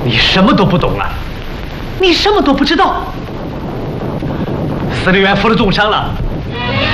你什么都不懂啊！你什么都不知道。司令员负了重伤了，